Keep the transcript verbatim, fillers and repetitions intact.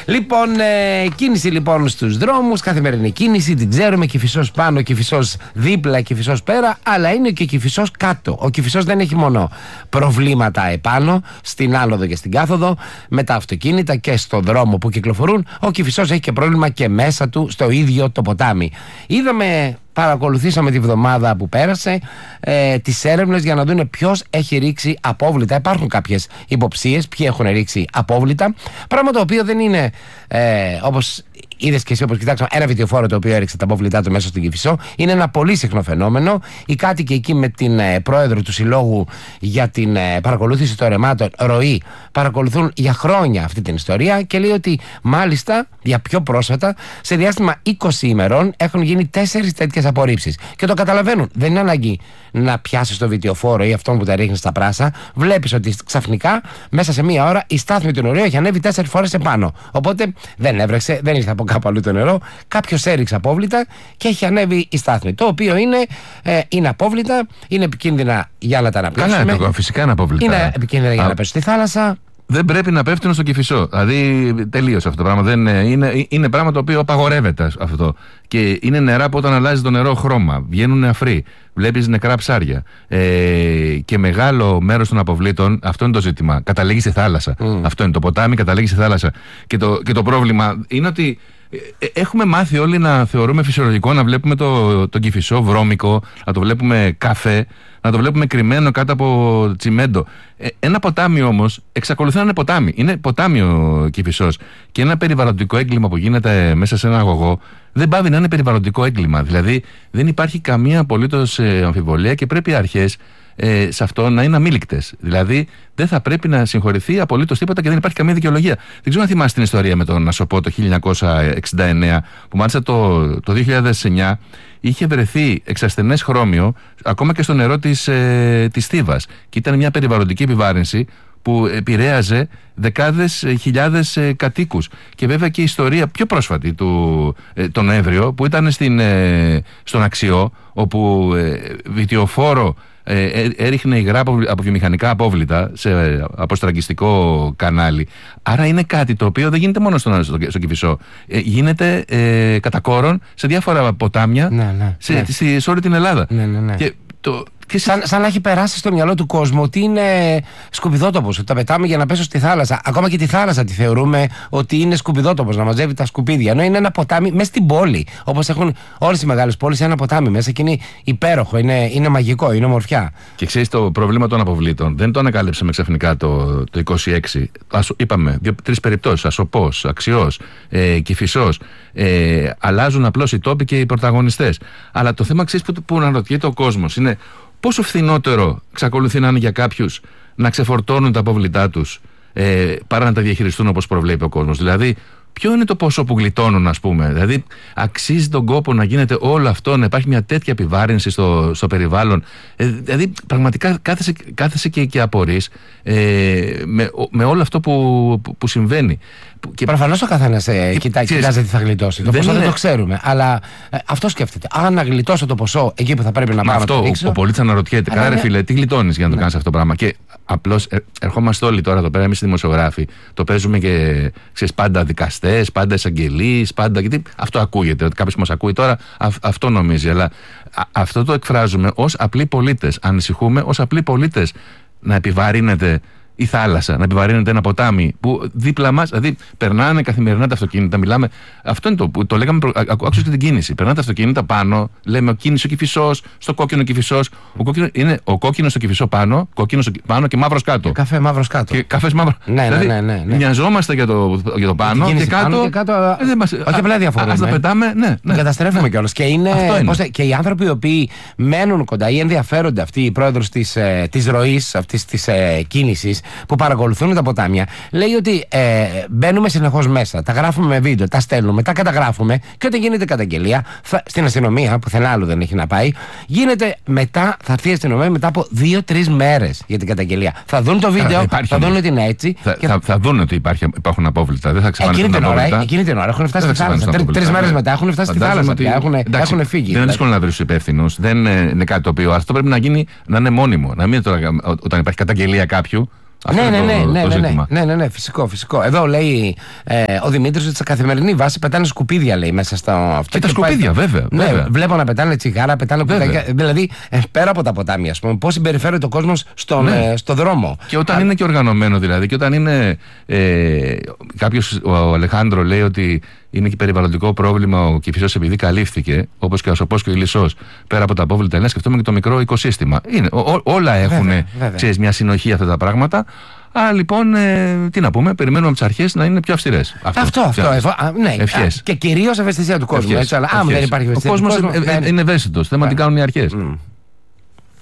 Λοιπόν, ε, κίνηση λοιπόν στους δρόμους, καθημερινή κίνηση, την ξέρουμε. Κηφισός πάνω, Κηφισός δίπλα, Κηφισός πέρα, αλλά είναι και Κηφισός κάτω. Ο Κηφισός δεν έχει μόνο προβλήματα επάνω, στην άνοδο και στην κάθοδο, με τα αυτοκίνητα και στο δρόμο που κυκλοφορούν. Ο Κηφισός έχει και πρόβλημα και μέσα του, στο ίδιο το ποτάμι. Είδαμε. Παρακολουθήσαμε τη βδομάδα που πέρασε ε, τις έρευνες για να δούμε ποιος έχει ρίξει απόβλητα. Υπάρχουν κάποιες υποψίες ποιοι έχουν ρίξει απόβλητα. Πράγμα το οποίο δεν είναι ε, όπως είδες και εσύ, όπως κοιτάξαμε, ένα βιντεοφόρο το οποίο έριξε τα απόβλητά του μέσα στην Κηφισό. Είναι ένα πολύ συχνό φαινόμενο. Οι κάτοικοι εκεί με την ε, πρόεδρο του Συλλόγου για την ε, παρακολούθηση των ρεμάτων, Ροή, παρακολουθούν για χρόνια αυτή την ιστορία και λέει ότι μάλιστα για πιο πρόσφατα, σε διάστημα είκοσι ημερών, έχουν γίνει τέσσερις τέτοιες απορρίψεις. Και το καταλαβαίνουν. Δεν είναι ανάγκη να πιάσει το βιντεοφόρο ή αυτόν που τα ρίχνει στα πράσα. Βλέπεις ότι ξαφνικά μέσα σε μία ώρα η στάθμη του νερού έχει ανέβει τέσσερις φορές επάνω. Οπότε δεν έβρεξε, δεν ήρθε από κάπου αλλού το νερό. Κάποιος έριξε απόβλητα και έχει ανέβει η στάθμη. Το οποίο είναι, ε, είναι απόβλητα, είναι επικίνδυνα για να τα αναπλέξουμε. Καλά, το, φυσικά είναι απόβλητα. Είναι επικίνδυνα για Α. να πέσουν στη θάλασσα. Δεν πρέπει να πέφτουν στο Κηφισό. Δηλαδή, τελείωσε αυτό το πράγμα. Δεν είναι, είναι πράγμα το οποίο απαγορεύεται αυτό. Και είναι νερά που όταν αλλάζει το νερό χρώμα, βγαίνουν αφροί. Βλέπεις νεκρά ψάρια. Ε, και μεγάλο μέρος των αποβλήτων, αυτό είναι το ζήτημα. Καταλήγει στη θάλασσα. Mm. Αυτό είναι το ποτάμι, καταλήγει στη θάλασσα. Και το, και το πρόβλημα είναι ότι έχουμε μάθει όλοι να θεωρούμε φυσιολογικό να βλέπουμε το, το Κηφισό βρώμικο, να το βλέπουμε καφέ, να το βλέπουμε κρυμμένο κάτω από τσιμέντο. Ε, ένα ποτάμι όμως εξακολουθεί να είναι ποτάμι. Είναι ποτάμι ο Κηφισός. Και ένα περιβαλλοντικό έγκλημα που γίνεται μέσα σε ένα αγωγό δεν πάβει να είναι περιβαλλοντικό έγκλημα. Δηλαδή δεν υπάρχει καμία απολύτως ε, αμφιβολία και πρέπει οι αρχές ε, σε αυτό να είναι αμήλικτες. Δηλαδή δεν θα πρέπει να συγχωρηθεί απολύτως τίποτα και δεν υπάρχει καμία δικαιολογία. Δεν ξέρω αν θυμάστε την ιστορία με τον Ασοπό το χίλια εννιακόσια εξήντα εννέα, που μάλιστα το, το δύο χιλιάδες εννέα είχε βρεθεί εξασθενές χρώμιο ακόμα και στο νερό της, ε, της Θήβας. Και ήταν μια περιβαλλοντική επιβάρυνση που επηρέαζε δεκάδες χιλιάδες ε, κατοίκους. Και βέβαια και η ιστορία πιο πρόσφατη του ε, τον Νοέμβριο που ήταν στην, ε, στον Αξιό, όπου ε, βιτιοφόρο ε, έριχνε υγρά από, από βιομηχανικά απόβλητα σε ε, αποστραγγιστικό κανάλι. Άρα είναι κάτι το οποίο δεν γίνεται μόνο στο, στο, στο Κηφισό. Ε, γίνεται ε, κατά κόρον σε διάφορα ποτάμια, ναι, ναι, σε, ναι. Σε, σε όλη την Ελλάδα. Ναι, ναι, ναι. Και το, Και σαν, σαν να έχει περάσει στο μυαλό του κόσμου ότι είναι σκουπιδότοπος, ότι τα πετάμε για να πέσω στη θάλασσα. Ακόμα και τη θάλασσα τη θεωρούμε ότι είναι σκουπιδότοπος, να μαζεύει τα σκουπίδια. Ενώ είναι ένα ποτάμι μέσα στην πόλη. Όπως έχουν όλες οι μεγάλες πόλεις, ένα ποτάμι μέσα και είναι υπέροχο, είναι, είναι μαγικό, είναι ομορφιά. Και ξέρεις, το πρόβλημα των αποβλήτων δεν το ανακάλυψαμε ξαφνικά το, το είκοσι έξι. Ας, είπαμε τρεις περιπτώσεις: Ασοπός, Αξιός, ε, Κηφισός. Ε, αλλάζουν απλώς οι τόποι και οι πρωταγωνιστές. Αλλά το θέμα, ξέρεις, που, που αναρωτιέται ο κόσμος είναι. Πόσο φθηνότερο εξακολουθεί να είναι για κάποιους να ξεφορτώνουν τα απόβλητά τους ε, παρά να τα διαχειριστούν όπως προβλέπει ο κόσμος? Δηλαδή, ποιο είναι το ποσό που γλιτώνουν, ας πούμε? Δηλαδή, αξίζει τον κόπο να γίνεται όλο αυτό, να υπάρχει μια τέτοια επιβάρυνση στο, στο περιβάλλον? Ε, δηλαδή, πραγματικά κάθεσαι, κάθεσαι και, και απορείς ε, με, με όλο αυτό που, που, που συμβαίνει. Και προφανώς ο καθένας ε, κοιτάει, κοιτάζει τι θα γλιτώσει. Το ποσό είναι... δεν το ξέρουμε. Αλλά ε, αυτό σκέφτεται. Αν να γλιτώσω το ποσό εκεί που θα πρέπει να πάω. Αυτό, να το ρίξω, ο, ο πολίτης αναρωτιέται. Καλά, ρε φίλε, τι γλιτώνεις για να το ναι. κάνεις αυτό το πράγμα? Και απλώς ε, ερχόμαστε όλοι τώρα εδώ πέρα, εμείς οι δημοσιογράφοι. Το παίζουμε και ξέρεις, πάντα δικαστές, πάντα εισαγγελείς, πάντα. Γιατί αυτό ακούγεται. Ότι κάποιος που μας ακούει τώρα α, αυτό νομίζει. Αλλά α, αυτό το εκφράζουμε ως απλοί πολίτες. Ανησυχούμε ως απλοί πολίτες να επιβαρύνεται η θάλασσα, να επιβαρύνεται ένα ποτάμι που δίπλα μας, δηλαδή περνάνε καθημερινά τα αυτοκίνητα, μιλάμε. Αυτό είναι το που το λέγαμε, άκουσα και την κίνηση. Περνάνε τα αυτοκίνητα πάνω, λέμε ο κίνηση ο Κηφισός, στο κόκκινο Κηφισός. Ο κόκκινο είναι ο κόκκινος στο Κηφισό πάνω, κόκκινος πάνω και μαύρος κάτω. Και καφέ μαύρος κάτω. Και καφές μαύρο. Ναι, δηλαδή, ναι, ναι, ναι. Μοιαζόμαστε για το, για το πάνω και, και κάτω. Πάνω και κάτω ε, δεν μας, όχι απλά διαφορετικά. Ας τα πετάμε, ναι. ναι. Καταστρέφουμε ναι. κιόλας. Και, είναι, είναι. Πώς, και οι άνθρωποι οι οποίοι μένουν κοντά ή ενδιαφέρονται, αυτοί οι πρόεδρος της, ε, της ροής, αυτής της ε, κίνησης που παρακολουθούν τα ποτάμια, λέει ότι ε, μπαίνουμε συνεχώς μέσα, τα γράφουμε με βίντεο, τα στέλνουμε, τα καταγράφουμε και όταν γίνεται καταγγελία θα, στην αστυνομία, πουθενά άλλο δεν έχει να πάει, γίνεται μετά, θα έρθει η αστυνομία μετά από δύο-τρεις μέρες για την καταγγελία. Θα δουν το βίντεο, θα, θα δουν ότι είναι έτσι. Θα, και θα, θα δουν ότι υπάρχει, υπάρχουν απόβλητα, δεν θα ξεπανίσουν τα απόβλητα. Εκείνη την ώρα έχουν φτάσει στη θάλασσα. Τρεις μέρες μετά έχουν φτάσει στη θάλασσα. Έχουν φύγει. Δεν είναι δύσκολο να βρει τους υπεύθυνους, δεν είναι κάτι το οποίο αυτό πρέπει να γίνει, να είναι μόνιμο. Να μην τώρα όταν υπάρχει καταγγελία κάποιου. Αυτό ναι, είναι ναι, το, ναι, το ναι, ναι, ζήτημα. ναι, ναι, ναι, φυσικό, φυσικό. Εδώ λέει ε, ο Δημήτρης ότι σε καθημερινή βάση πετάνε σκουπίδια, λέει, μέσα στο αυτό. Και τα σκουπίδια, πάει, βέβαια, ναι, βέβαια. Βλέπω να πετάνε τσιγάρα, πετάνε κουτάκια. Δηλαδή, ε, πέρα από τα ποτάμια, ας πούμε, πώς συμπεριφέρεται ο κόσμος στον, ναι. ε, στο δρόμο. Και όταν Α, είναι και οργανωμένο, δηλαδή, και όταν είναι. Ε, κάποιος, ο Αλεχάνδρο λέει ότι είναι και περιβαλλοντικό πρόβλημα ο Κηφισός επειδή καλύφθηκε, όπως και ο Ασοπός και ο Ηλισσός, πέρα από τα απόβλητα, είναι σκεφτούμε και το μικρό οικοσύστημα. Είναι, ό, ό, όλα έχουν μια συνοχή αυτά τα πράγματα. Άρα λοιπόν, ε, τι να πούμε, περιμένουμε από τις αρχές να είναι πιο αυστηρές. Αυτό, αυτό. αυτό εφο, α, ναι, ευχές. Α, και κυρίως ευαισθησία του κόσμου. Ευχές. Έτσι, αλλά άμα δεν υπάρχει ο ευαισθησία κόσμος του κόσμου. ε, ε, είναι ευαίσθητος. Θέμα τι κάνουν οι αρχές. Mm.